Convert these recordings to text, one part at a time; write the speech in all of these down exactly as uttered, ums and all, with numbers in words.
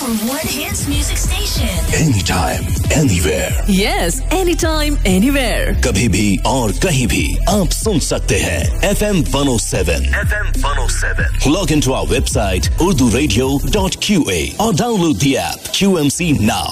number one hits music station. Anytime, anywhere. Yes, anytime, anywhere. कभी भी और कहीं भी आप सुन सकते हैं F M one oh seven. F M one oh seven. Log into our website urdu radio dot q a or download the app Q M C now.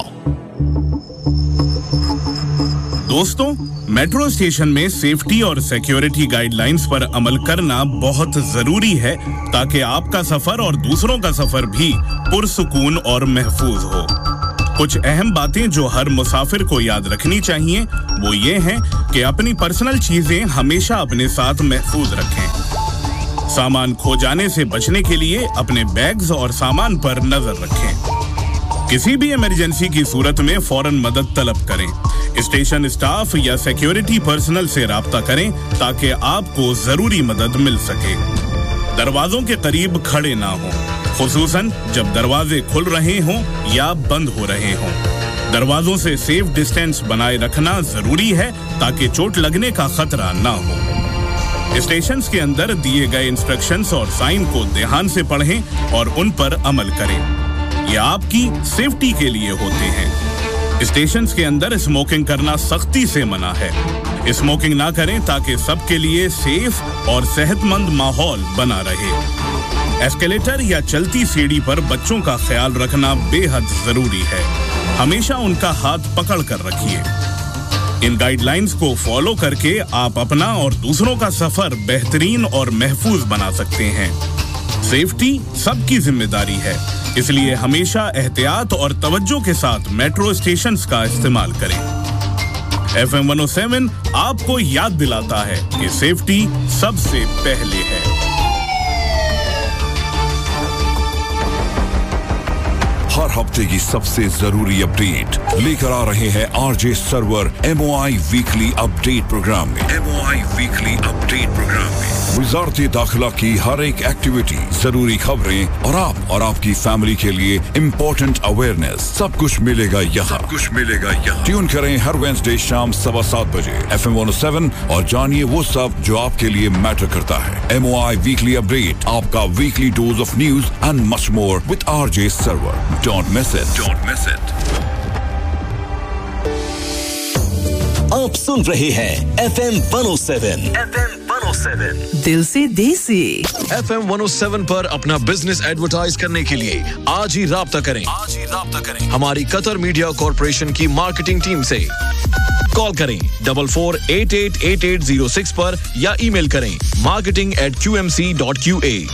दोस्तों, metro station में सेफ्टी और सिक्योरिटी गाइडलाइंस पर अमल करना बहुत जरूरी है ताकि आपका सफर और दूसरों का सफर भी पुरसुकून और महफूज हो। कुछ अहम बातें जो हर मुसाफिर को याद रखनी चाहिए वो ये हैं कि अपनी पर्सनल चीजें हमेशा अपने साथ महफूज रखें। सामान खो जाने से बचने के लिए अपने बैग्स और सामान पर नजर रखें। किसी भी इमरजेंसी की सूरत में फौरन मदद तलब करें। स्टेशन स्टाफ या सिक्योरिटी पर्सनल से राब्ता करें ताकि आपको जरूरी मदद मिल सके। दरवाजों के करीब खड़े ना हों, खुसूसन जब दरवाजे खुल रहे हों या बंद हो रहे हों। दरवाजों से सेफ डिस्टेंस बनाए रखना जरूरी है ताकि चोट लगने का खतरा ना हो। स्टेशंस के अंदर दिए गए इंस्ट्रक्शंस और साइन को ध्यान से पढ़ें और उन पर अमल करें। ये आपकी सेफ्टी के लिए होते हैं। स्टेशंस के अंदर स्मोकिंग करना सख्ती से मना है। स्मोकिंग ना करें ताकि सबके लिए सेफ और सेहतमंद माहौल बना रहे। एस्केलेटर या चलती सीढ़ी पर बच्चों का ख्याल रखना बेहद जरूरी है। हमेशा उनका हाथ पकड़ कर रखिए। इन गाइडलाइंस को फॉलो करके आप अपना और दूसरों का सफर बेहतरीन और महफूज बना सकते हैं। सेफ्टी सबकी जिम्मेदारी है, इसलिए हमेशा एहतियात और तवज्जो के साथ मेट्रो स्टेशंस का इस्तेमाल करें। F M one oh seven आपको याद दिलाता है कि सेफ्टी सबसे पहले है। हर हफ्ते की सबसे जरूरी अपडेट लेकर आ रहे हैं RJ server M O I weekly update programme में। M O I weekly update programme में वज़ारत दाखिला की हर एक एक्टिविटी, जरूरी खबरें और आप और आपकी फैमिली के लिए इम्पोर्टेंट अवेयरनेस, सब कुछ मिलेगा यहाँ। सब कुछ मिलेगा यहाँ। ट्यून करें हर वेडनेसडे शाम सवा सात बजे F M one oh seven और जानिए वो सब जो आपके लिए मैटर करता है। M O I weekly update, आपका weekly dose of news and much more with RJ server. Don't miss it. Don't miss it. आप सुन रहे हैं F M one oh seven. F M one oh seven. दिल से देसी। F M one oh seven पर अपना business advertise करने के लिए आज ही राब्ता करें। आज ही राब्ता करें हमारी कतर मीडिया कॉर्पोरेशन की मार्केटिंग टीम से। कॉल करें double four eight eight eight eight zero six पर या ईमेल करें marketing at q m c dot q a।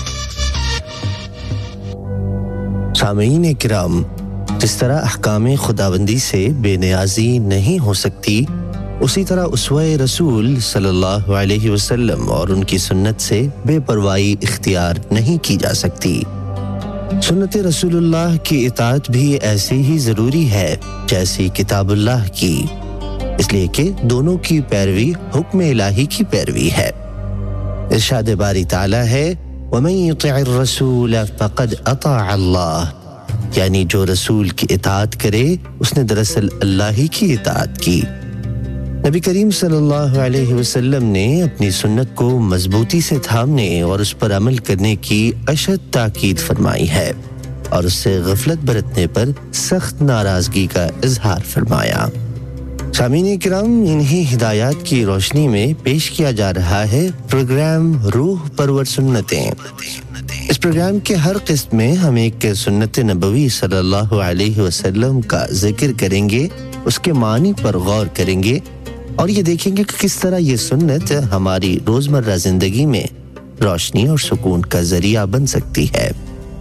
सामीन किराम, जिस तरह अहकाम खुदाबंदी से बेनियाजी नहीं हो सकती, उसी तरह उसवे रसूल सल्लल्लाहु अलैहि वसल्लम और उनकी सुन्नत से बेपरवाही इख्तियार नहीं की जा सकती। सुन्नत रसूलुल्लाह की इताअत भी ऐसी ही ज़रूरी है जैसी किताबुल्लाह की, इसलिए कि दोनों की पैरवी हुक्म इलाही की पैरवी है। इरशाद बारी ताला है वमन युति'र रसूल फक़द अताअ अल्लाह, यानी जो रसूल की इताअत करे उसने दरअसल अल्लाह ही की इताअत की। नबी करीम सल्लल्लाहु अलैहि वसल्लम ने अपनी सुन्नत को मजबूती से थामने और उस पर अमल करने की अशद ताकीद फरमाई है और उससे गफलत बरतने पर सख्त नाराजगी का इजहार फरमाया। सामीन किराम, इन्हीं हिदायत की रोशनी में पेश किया जा रहा है प्रोग्राम रूह परवर सुन्नतें। इस प्रोग्राम के हर किस्त में हम एक सुन्नत नबवी सल्लल्लाहु अलैहि वसल्लम का जिक्र करेंगे, उसके मानी पर गौर करेंगे और ये देखेंगे कि किस तरह ये सुन्नत हमारी रोजमर्रा जिंदगी में रोशनी और सुकून का जरिया बन सकती है।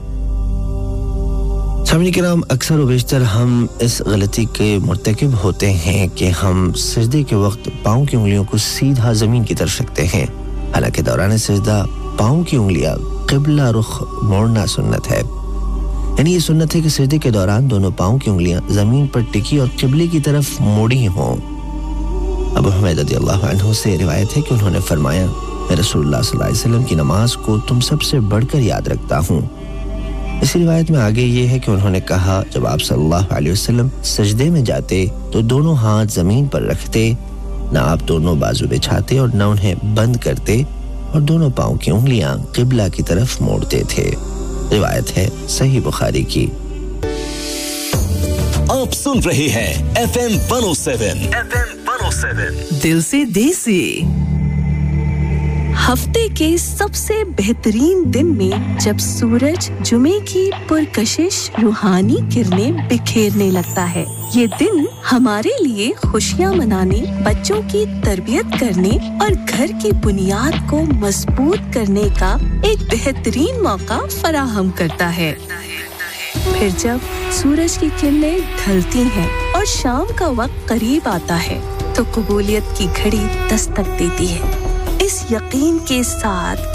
सामने किराम, अक्सर व बेशतर हम इस गलती के मुर्तकिब होते हैं कि हम सजदे के वक्त पाँव की उंगलियों को सीधा जमीन की तरफ रखते हैं, हालांकि दौरान सजदा पाँव की उंगलियां क़िबला रुख मोड़ना सुन्नत है। यानी ये सुन्नत है कि सजदे के दौरान दोनों पाँव की उंगलियां जमीन पर टिकी और क़िबले की तरफ मोड़ी हों। अबू हुमैद रज़ियल्लाहु अन्हु से रिवायत है कि उन्होंने फरमाया, मैं रसूलुल्लाह सल्लल्लाहु अलैहि वसल्लम की नमाज को तुम सबसे बढ़कर याद रखता हूँ। इस रिवायत में आगे ये है कि उन्होंने कहा, जब आप सल्लल्लाहु अलैहि वसल्लम सजदे में जाते तो दोनों हाथ जमीन पर रखते, न आप दोनों बाजू बिछाते और न उन्हें बंद करते और दोनों पाँव की उंगलियां क़िबला की तरफ मोड़ते थे। रिवायत है सही बुखारी की। आप सुन रहे हैं F M one O seven F M one O seven दिल से देसी। हफ्ते के सबसे बेहतरीन दिन में जब सूरज जुमे की पुरकशिश रूहानी किरणें बिखेरने लगता है, ये दिन हमारे लिए खुशियां मनाने, बच्चों की तरबियत करने और घर की बुनियाद को मजबूत करने का एक बेहतरीन मौका फराहम करता है। फिर जब सूरज की किरणें ढलती हैं और शाम का वक्त करीब आता है, तो कबूलियत की घड़ी दस्तक देती है, इस यकीन के साथ